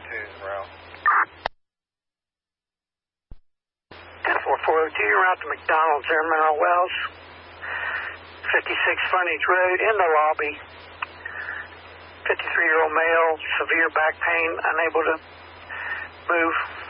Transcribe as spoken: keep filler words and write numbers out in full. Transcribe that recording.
two's route. ten four four oh two, you're out to McDonald's there, Mineral Wells. fifty-six Frontage Road, in the lobby. fifty-three-year-old male, severe back pain, unable to move.